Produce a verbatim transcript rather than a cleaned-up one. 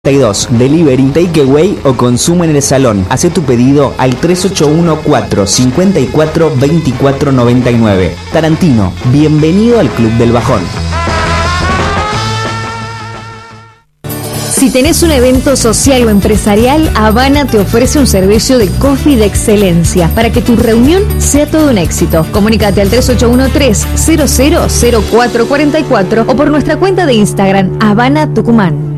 dos, delivery, takeaway o consumo en el salón. Haz tu pedido al tres ocho uno cuatro cinco cuatro dos cuatro nueve nueve. Tarantino, bienvenido al Club del Bajón. Si tenés un evento social o empresarial, Habana te ofrece un servicio de coffee de excelencia para que tu reunión sea todo un éxito. Comunícate al tres ocho uno tres cero cero cero cuatro cuatro cuatro o por nuestra cuenta de Instagram, Habana Tucumán.